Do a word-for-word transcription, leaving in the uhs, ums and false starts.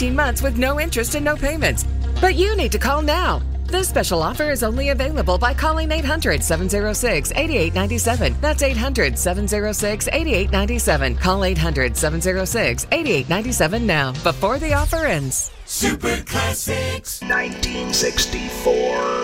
fifteen months with no interest and no payments. But you need to call now. This special offer is only available by calling eight hundred, seven oh six, eight eight nine seven. That's eight hundred, seven oh six, eight eight nine seven. Call eight hundred, seven oh six, eight eight nine seven now before the offer ends. Super Classics nineteen sixty-four.